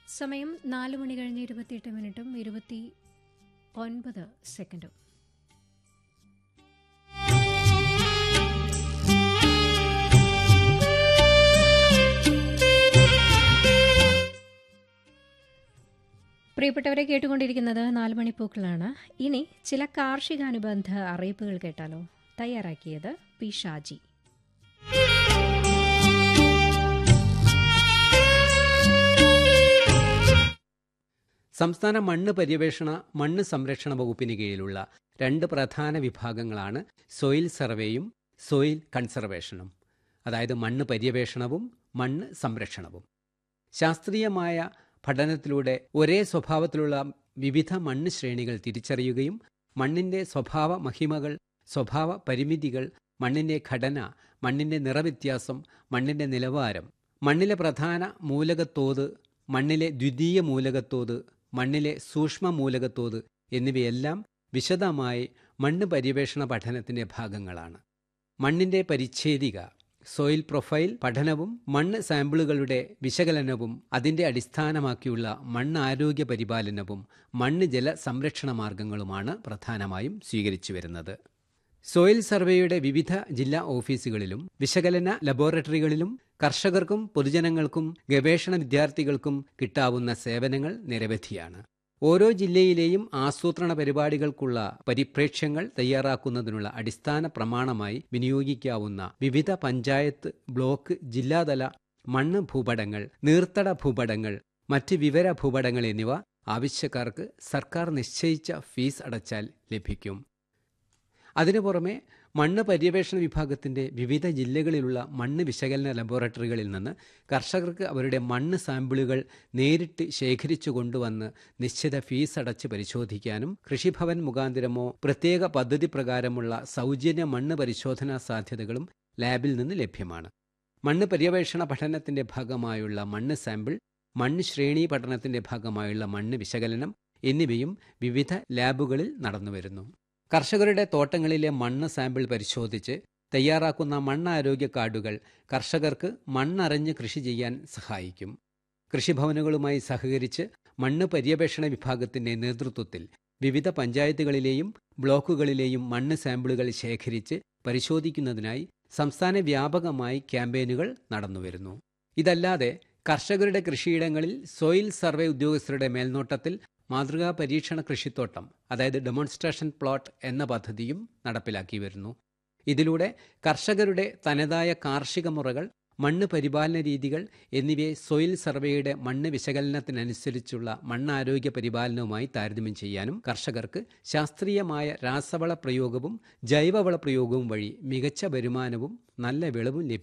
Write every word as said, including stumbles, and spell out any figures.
സമയം നാല് മണി കഴിഞ്ഞ് ഇരുപത്തിയെട്ട് മിനിറ്റും ഇരുപത്തി ഒൻപത് സെക്കൻഡും. പ്രിയപ്പെട്ടവരെ, കേട്ടുകൊണ്ടിരിക്കുന്നത് നാലുമണിപ്പൂക്കളാണ്. ഇനി ചില കാർഷികാനുബന്ധ അറിയിപ്പുകൾ കേട്ടാലോ. തയ്യാറാക്കിയത് പി ഷാജി. സംസ്ഥാന മണ്ണ് പര്യവേഷണ മണ്ണ് സംരക്ഷണ വകുപ്പിന് കീഴിലുള്ള രണ്ട് പ്രധാന വിഭാഗങ്ങളാണ് സോയിൽ സർവേയും സോയിൽ കൺസർവേഷനും. അതായത് മണ്ണ് പര്യവേഷണവും മണ്ണ് സംരക്ഷണവും. ശാസ്ത്രീയമായ പഠനത്തിലൂടെ ഒരേ സ്വഭാവത്തിലുള്ള വിവിധ മണ്ണ് ശ്രേണികൾ തിരിച്ചറിയുകയും മണ്ണിൻ്റെ സ്വഭാവ മഹിമകൾ, സ്വഭാവ പരിമിതികൾ, മണ്ണിൻ്റെ ഘടന, മണ്ണിൻ്റെ നിറവ്യത്യാസം, മണ്ണിൻ്റെ നിലവാരം, മണ്ണിലെ പ്രധാന മൂലകത്തോത്, മണ്ണിലെ ദ്വിതീയ മൂലകത്തോത്, മണ്ണിലെ സൂക്ഷ്മ മൂലകത്തോത് എന്നിവയെല്ലാം വിശദമായി മണ്ണ് പര്യവേഷണ പഠനത്തിൻ്റെ ഭാഗങ്ങളാണ്. മണ്ണിൻ്റെ പരിച്ഛേദിക, സോയിൽ പ്രൊഫൈൽ പഠനവും മണ്ണ് സാമ്പിളുകളുടെ വിശകലനവും അതിൻ്റെ അടിസ്ഥാനമാക്കിയുള്ള മണ്ണ് ആരോഗ്യ പരിപാലനവും മണ്ണ് ജല സംരക്ഷണ മാർഗങ്ങളുമാണ് പ്രധാനമായും സ്വീകരിച്ചു വരുന്നത്. സോയിൽ സർവേയുടെ വിവിധ ജില്ലാ ഓഫീസുകളിലും വിശകലന ലബോറട്ടറികളിലും കർഷകർക്കും പൊതുജനങ്ങൾക്കും ഗവേഷണ വിദ്യാർത്ഥികൾക്കും കിട്ടാവുന്ന സേവനങ്ങൾ നിരവധിയാണ്. ഓരോ ജില്ലയിലെയും ആസൂത്രണ പരിപാടികൾക്കുള്ള പരിപ്രേക്ഷ്യങ്ങൾ തയ്യാറാക്കുന്നതിനുള്ള അടിസ്ഥാന പ്രമാണമായി വിനിയോഗിക്കാവുന്ന വിവിധ പഞ്ചായത്ത്, ബ്ലോക്ക്, ജില്ലാതല മണ്ണ് ഭൂപടങ്ങൾ, നീർത്തട ഭൂപടങ്ങൾ, മറ്റ് വിവര ഭൂപടങ്ങൾ എന്നിവ ആവശ്യക്കാർക്ക് സർക്കാർ നിശ്ചയിച്ച ഫീസ് അടച്ചാൽ ലഭിക്കും. അതിനു പുറമെ മണ്ണ് പര്യവേഷണ വിഭാഗത്തിൻ്റെ വിവിധ ജില്ലകളിലുള്ള മണ്ണ് വിശകലന ലബോറട്ടറികളിൽ നിന്ന് കർഷകർക്ക് അവരുടെ മണ്ണ് സാമ്പിളുകൾ നേരിട്ട് ശേഖരിച്ചു കൊണ്ടുവന്ന് നിശ്ചിത ഫീസ് അടച്ച് പരിശോധിക്കാനും കൃഷിഭവൻ മുഖാന്തിരമോ പ്രത്യേക പദ്ധതി പ്രകാരമുള്ള സൗജന്യ മണ്ണ് പരിശോധനാ സാധ്യതകളും ലാബിൽ നിന്ന് ലഭ്യമാണ്. മണ്ണ് പര്യവേഷണ പഠനത്തിൻ്റെ ഭാഗമായുള്ള മണ്ണ് സാമ്പിൾ, മണ്ണ് ശ്രേണി പഠനത്തിൻ്റെ ഭാഗമായുള്ള മണ്ണ് വിശകലനം എന്നിവയും വിവിധ ലാബുകളിൽ നടന്നുവരുന്നു. കർഷകരുടെ തോട്ടങ്ങളിലെ മണ്ണ് സാമ്പിൾ പരിശോധിച്ച് തയ്യാറാക്കുന്ന മണ്ണാരോഗ്യ കാർഡുകൾ കർഷകർക്ക് മണ്ണറിഞ്ഞ് കൃഷി ചെയ്യാൻ സഹായിക്കും. കൃഷിഭവനുകളുമായി സഹകരിച്ച് മണ്ണ് പര്യവേഷണ വിഭാഗത്തിൻ്റെ നേതൃത്വത്തിൽ വിവിധ പഞ്ചായത്തുകളിലെയും ബ്ലോക്കുകളിലെയും മണ്ണ് സാമ്പിളുകൾ ശേഖരിച്ച് പരിശോധിക്കുന്നതിനായി സംസ്ഥാന വ്യാപകമായി ക്യാമ്പയിനുകൾ നടന്നുവരുന്നു. ഇതല്ലാതെ കർഷകരുടെ കൃഷിയിടങ്ങളിൽ സോയിൽ സർവേ ഉദ്യോഗസ്ഥരുടെ മേൽനോട്ടത്തിൽ മാതൃകാ പരീക്ഷണ കൃഷിത്തോട്ടം, അതായത് ഡെമോൺസ്ട്രേഷൻ പ്ലോട്ട് എന്ന പദ്ധതിയും നടപ്പിലാക്കി വരുന്നു. ഇതിലൂടെ കർഷകരുടെ തനതായ കാർഷിക മുറകൾ, മണ്ണ് പരിപാലന രീതികൾ എന്നിവയെ സോയിൽ സർവേയുടെ മണ്ണ് വിശകലനത്തിനനുസരിച്ചുള്ള മണ്ണാരോഗ്യ പരിപാലനവുമായി താരതമ്യം ചെയ്യാനും കർഷകർക്ക് ശാസ്ത്രീയമായ രാസവള പ്രയോഗവും ജൈവവള പ്രയോഗവും വഴി മികച്ച വരുമാനവും നല്ല വിളവും ലഭിക്കും